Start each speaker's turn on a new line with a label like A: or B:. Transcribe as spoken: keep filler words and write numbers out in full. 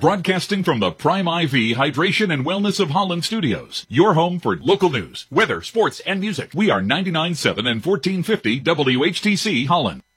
A: Broadcasting from the Prime I V Hydration and Wellness of Holland Studios. Your home for local news, weather, sports, and music. We are ninety-nine point seven and fourteen fifty W H T C Holland.